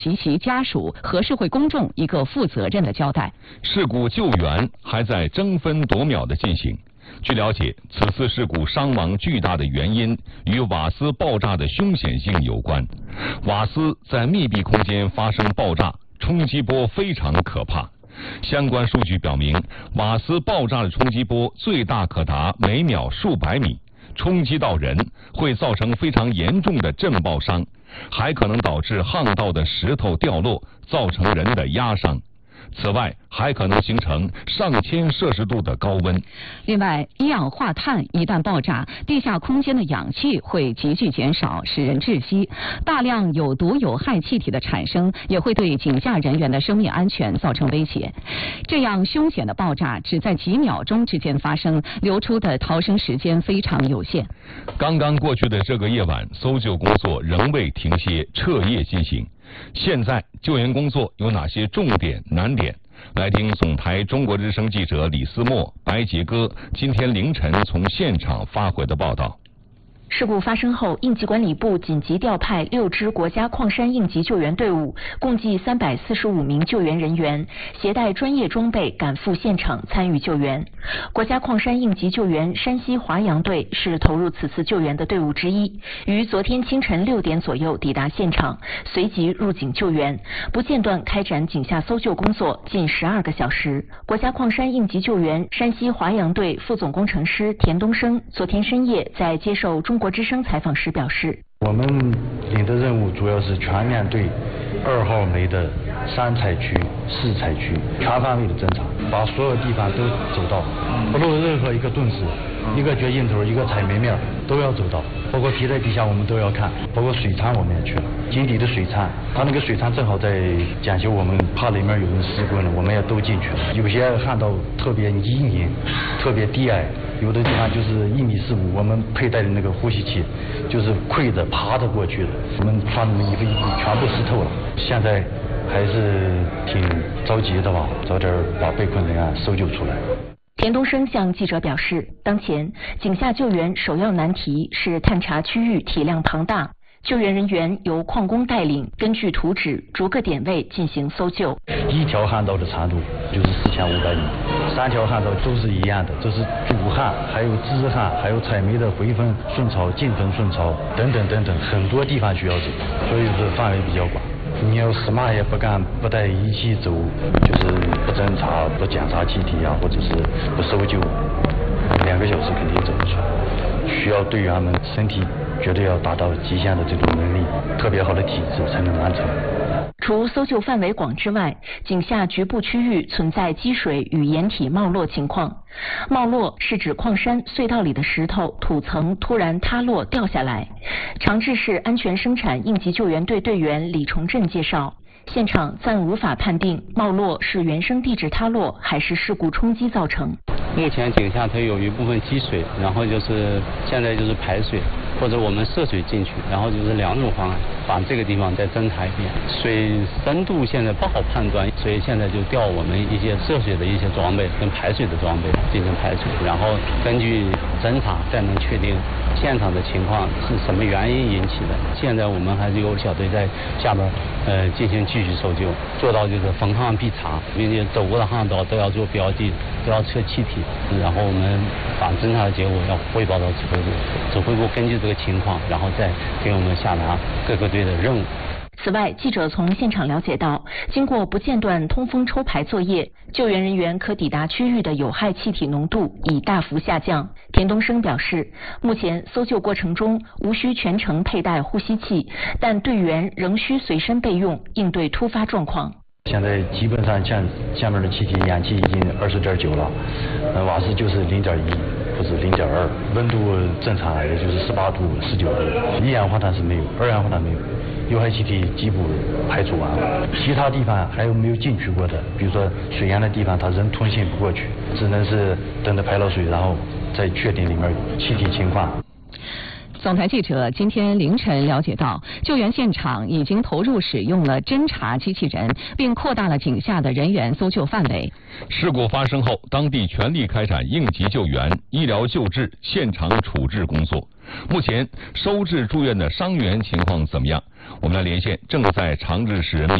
及其家属和社会公众一个负责任的交代。 事故救援还在争分夺秒地进行。据了解，此次事故伤亡巨大的原因与瓦斯爆炸的凶险性有关。瓦斯在密闭空间发生爆炸，冲击波非常可怕。相关数据表明，瓦斯爆炸的冲击波最大可达每秒数百米，冲击到人会造成非常严重的震爆伤，还可能导致巷道的石头掉落，造成人的压伤。此外，还可能形成上千摄氏度的高温。 另外，一氧化碳一旦爆炸，地下空间的氧气会急剧减少，使人窒息。大量有毒有害气体的产生，也会对井下人员的生命安全造成威胁。这样凶险的爆炸只在几秒钟之间发生，流出的逃生时间非常有限。 刚刚过去的这个夜晚，搜救工作仍未停歇，彻夜进行。现在救援工作有哪些重点难点？来听总台中国之声记者李思墨、白杰哥今天凌晨从现场发回的报道。 事故发生后，应急管理部紧急调派6支国家矿山应急救援队伍，共计345名救援人员，携带专业装备赶赴现场参与救援。国家矿山应急救援山西华阳队是投入此次救援的队伍之一，于昨天清晨6点左右抵达现场，随即入井救援，不间断开展井下搜救工作近12个小时。国家矿山应急救援山西华阳队副总工程师田东升昨天深夜在接受中国之声采访时表示， 我们领的任务主要是全面对2号煤的3采区、4采区全范围的侦查，把所有地方都走到，不漏任何一个顿时、一个掘井头、一个采煤面都要走到，包括皮在地下我们都要看，包括水舱我们也去了，井底的水舱，它那个水舱正好在检修，我们怕里面有人失温了，我们也都进去了。有些看到特别阴影、特别低矮，有的地方就是1.45米，我们佩戴的那个呼吸器就是跪着爬着过去的，我们穿的衣服全部湿透了。现在还是挺着急的吧，早点把被困人员搜救出来。 田东升向记者表示，当前井下救援首要难题是探查区域体量庞大，救援人员由矿工带领，根据图纸逐个点位进行搜救。 一条巷道的长度就是4500米，3条巷道都是一样的，这是主巷，还有支巷，还有采煤的回分顺潮、进分顺潮等等等等，很多地方需要走，所以说范围比较广。你要死嘛也不敢不带仪器走，就是不侦查、不检查气体啊，或者是不搜救，2个小时肯定走不出来。需要队员们身体绝对要达到极限的这种能力，特别好的体质才能完成。 除搜救范围广之外，井下局部区域存在积水与岩体冒落情况。冒落是指矿山隧道里的石头、土层突然塌落掉下来。长治市安全生产应急救援队队员李崇振介绍，现场暂无法判定冒落是原生地质塌落还是事故冲击造成。 目前井下它有一部分积水，然后就是现在就是排水，或者我们涉水进去，然后就是2种方案，把这个地方再侦查一遍。水深度现在不好判断，所以现在就调我们一些涉水的一些装备跟排水的装备进行排水，然后根据侦查再能确定现场的情况是什么原因引起的。现在我们还是有小队在下边进行继续搜救，做到就是逢항必查，并且走过的巷道都要做标记，都要测气体，然后我们把侦查的结果要汇报到指挥部，指挥部根据这个情况，然后再给我们下达各个队的任务。 此外，记者从现场了解到，经过不间断通风抽排作业，救援人员可抵达区域的有害气体浓度已大幅下降。田东升表示，目前搜救过程中无需全程佩戴呼吸器，但队员仍需随身备用，应对突发状况。 现在基本上像下面的气体氧气已经20.9了，瓦斯就是0.1或者0.2，温度正常也就是18度、19度，一氧化碳是没有，2氧化碳没有，有害气体基部排除完了。其他地方还有没有进去过的，比如说水源的地方，它人通信不过去，只能是等着排了水，然后再确定里面气体情况。 总台记者今天凌晨了解到，救援现场已经投入使用了侦察机器人，并扩大了井下的人员搜救范围。 事故发生后，当地全力开展应急救援、医疗救治、现场处置工作。目前收治住院的伤员情况怎么样？我们来连线正在长治市人民